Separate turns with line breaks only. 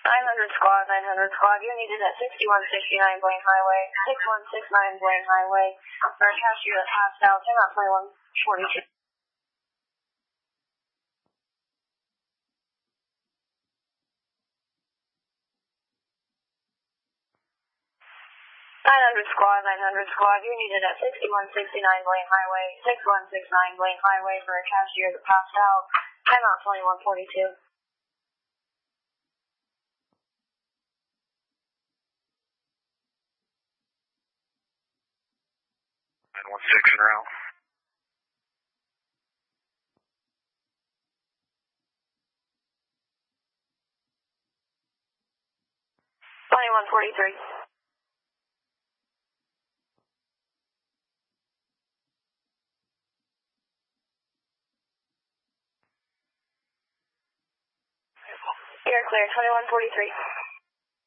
900 squad, you needed at 6169 Blaine Highway, 6169 Blaine Highway, for a cashier that passed out, 10.2142. 900 squad, you needed at 6169 Blaine Highway, 6169 Blaine Highway, for a cashier that passed out, 10.2142.
916 en route.
$21.43. You're clear, 21.43.